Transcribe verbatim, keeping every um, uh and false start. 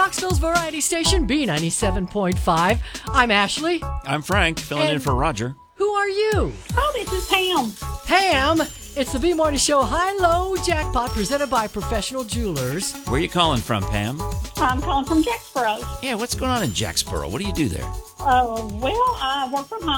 Knoxville's variety station, B ninety-seven point five. I'm Ashley. I'm Frank, filling in And- for Roger. Who are you? Oh, this is Pam. Pam. It's the B Morning Show High-Low Jackpot presented by Professional Jewelers. Where are you calling from, Pam? I'm calling from Jacksboro. Yeah, what's going on in Jacksboro? What do you do there? Uh, well, I work from home.